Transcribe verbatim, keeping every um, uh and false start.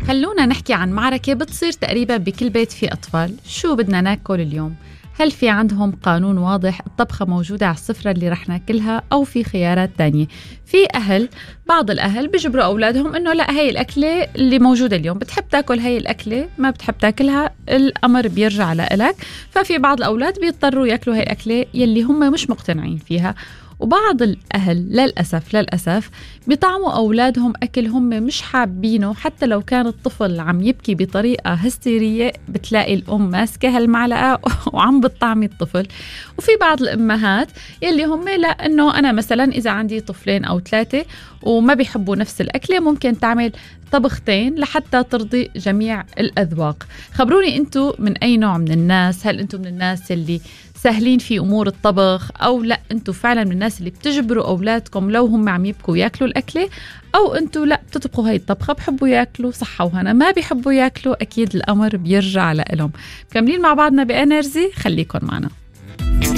خلونا نحكي عن معركة بتصير تقريبا بكل بيت فيه أطفال. شو بدنا ناكل اليوم؟ هل في عندهم قانون واضح؟ الطبخة موجودة على السفرة اللي رح ناكلها أو في خيارات تانية؟ في أهل بعض الأهل بيجبروا أولادهم إنه لا، هاي الأكلة اللي موجودة اليوم، بتحب تاكل هاي الأكلة، ما بتحب تاكلها الأمر بيرجع لإلك. ففي بعض الأولاد بيضطروا ياكلوا هاي الأكلة يلي هم مش مقتنعين فيها. وبعض الأهل للأسف للأسف بيطعموا أولادهم أكل هم مش حابينه، حتى لو كان الطفل عم يبكي بطريقة هستيرية بتلاقي الأم ماسكة هالمعلقة وعم بتطعمي الطفل. وفي بعض الأمهات يلي هم لا، إنه أنا مثلا إذا عندي طفلين أو ثلاثة وما بيحبوا نفس الأكلة ممكن تعمل طبختين لحتى ترضي جميع الأذواق. خبروني أنتوا من أي نوع من الناس؟ هل أنتوا من الناس اللي سهلين في أمور الطبخ، أو لا أنتوا فعلا من الناس اللي بتجبروا أولادكم لو هم عم يبكوا ياكلوا الأكلة، أو أنتوا لا بتطبخوا هاي الطبخة بحبوا ياكلوا صحة وهنا، ما بيحبوا ياكلوا أكيد الأمر بيرجع لهم. كملين مع بعضنا بإنرجي، خليكن معنا.